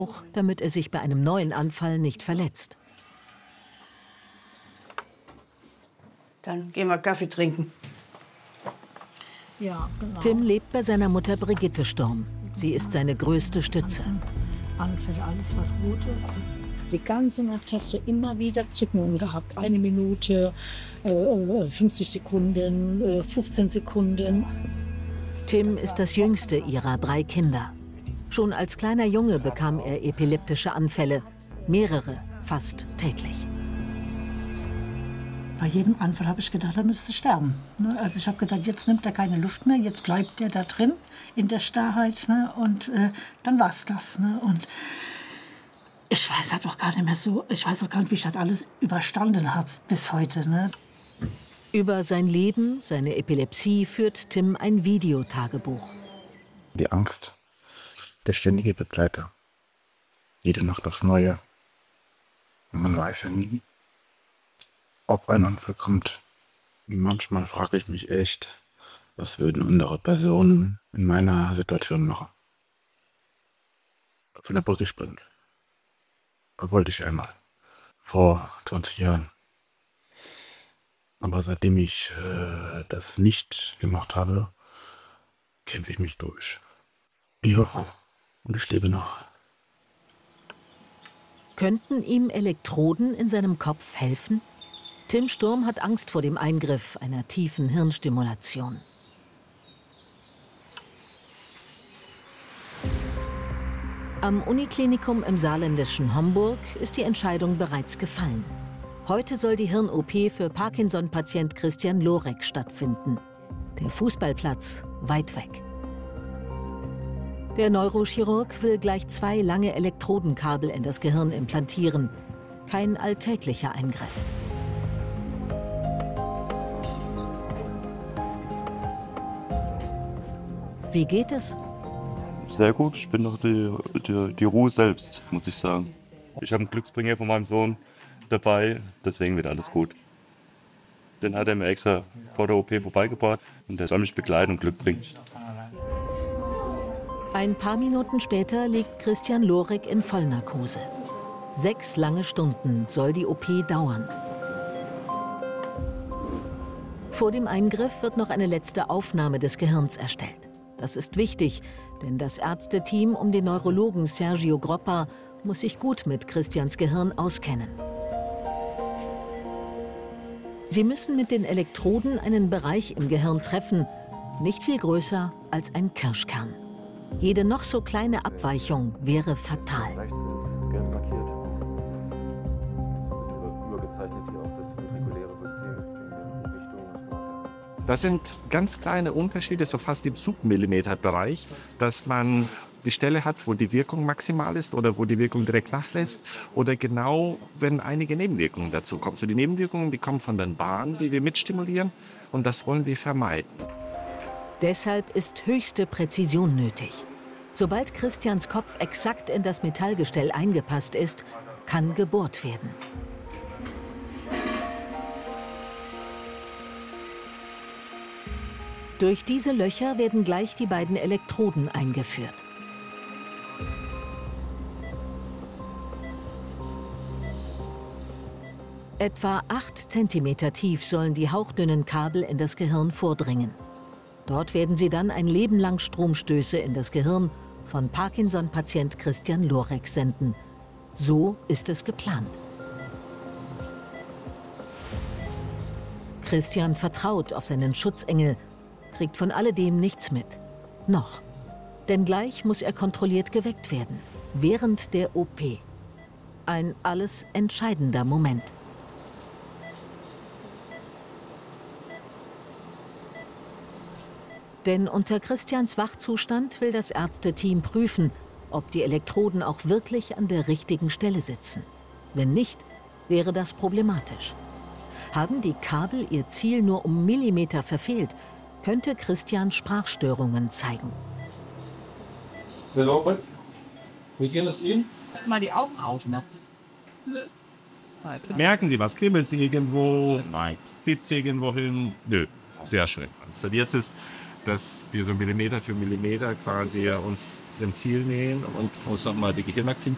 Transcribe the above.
damit er sich bei einem neuen Anfall nicht verletzt. Dann gehen wir Kaffee trinken. Ja, genau. Tim lebt bei seiner Mutter Brigitte Sturm. Sie ist seine größte Stütze. Anfälle, alles was gut ist. Die ganze Nacht hast du immer wieder Zuckungen gehabt. 1 Minute, 50 Sekunden, 15 Sekunden. Tim ist das jüngste ihrer 3 Kinder. Schon als kleiner Junge bekam er epileptische Anfälle. Mehrere, fast täglich. Bei jedem Anfall habe ich gedacht, er müsste sterben. Also ich habe gedacht, jetzt nimmt er keine Luft mehr, jetzt bleibt er da drin in der Starrheit. Und dann war es das. Und ich weiß halt auch gar nicht mehr so, ich weiß auch gar nicht, wie ich das alles überstanden habe bis heute. Über sein Leben, seine Epilepsie führt Tim ein Videotagebuch. Die Angst, der ständige Begleiter. Jede Nacht aufs Neue. Und man weiß ja nie, ob ein Anfall kommt. Manchmal frage ich mich echt, was würden andere Personen in meiner Situation machen. Von der Brücke springen. Wollte ich einmal. Vor 20 Jahren. Aber seitdem ich das nicht gemacht habe, kämpfe ich mich durch. Ja, und ich lebe noch. Könnten ihm Elektroden in seinem Kopf helfen? Tim Sturm hat Angst vor dem Eingriff einer tiefen Hirnstimulation. Am Uniklinikum im saarländischen Homburg ist die Entscheidung bereits gefallen. Heute soll die Hirn-OP für Parkinson-Patient Christian Lorek stattfinden. Der Fußballplatz weit weg. Der Neurochirurg will gleich 2 lange Elektrodenkabel in das Gehirn implantieren. Kein alltäglicher Eingriff. Wie geht es? Sehr gut, ich bin noch die Ruhe selbst, muss ich sagen. Ich habe einen Glücksbringer von meinem Sohn dabei, deswegen wird alles gut. Den hat er mir extra vor der OP vorbeigebracht und der soll mich begleiten und Glück bringen. Ein paar Minuten später liegt Christian Lorek in Vollnarkose. 6 lange Stunden soll die OP dauern. Vor dem Eingriff wird noch eine letzte Aufnahme des Gehirns erstellt. Das ist wichtig, denn das Ärzteteam um den Neurologen Sergio Groppa muss sich gut mit Christians Gehirn auskennen. Sie müssen mit den Elektroden einen Bereich im Gehirn treffen, nicht viel größer als ein Kirschkern. Jede noch so kleine Abweichung wäre fatal. Rechts ist gelb markiert. Das ist übergezeichnet hier auf das ventrikuläre System in der Richtung. Das sind ganz kleine Unterschiede, so fast im Submillimeterbereich, dass man die Stelle hat, wo die Wirkung maximal ist oder wo die Wirkung direkt nachlässt oder genau, wenn einige Nebenwirkungen dazu kommen. So die Nebenwirkungen, die kommen von den Bahnen, die wir mitstimulieren und das wollen wir vermeiden. Deshalb ist höchste Präzision nötig. Sobald Christians Kopf exakt in das Metallgestell eingepasst ist, kann gebohrt werden. Durch diese Löcher werden gleich die beiden Elektroden eingeführt. Etwa 8 Zentimeter tief sollen die hauchdünnen Kabel in das Gehirn vordringen. Dort werden sie dann ein Leben lang Stromstöße in das Gehirn von Parkinson-Patient Christian Lorek senden. So ist es geplant. Christian vertraut auf seinen Schutzengel, kriegt von alledem nichts mit. Noch. Denn gleich muss er kontrolliert geweckt werden. Während der OP. Ein alles entscheidender Moment. Denn unter Christians Wachzustand will das Ärzteteam prüfen, ob die Elektroden auch wirklich an der richtigen Stelle sitzen. Wenn nicht, wäre das problematisch. Haben die Kabel ihr Ziel nur um Millimeter verfehlt, könnte Christian Sprachstörungen zeigen. Wie geht es Ihnen? Mal die Augen aufmachen. Merken Sie was? Kribbeln Sie irgendwo? Nein. Zieht Sie irgendwo hin? Nö. Sehr schön. Also jetzt ist, dass wir so Millimeter für Millimeter quasi uns dem Ziel nähern und uns nochmal die Gehirnaktivität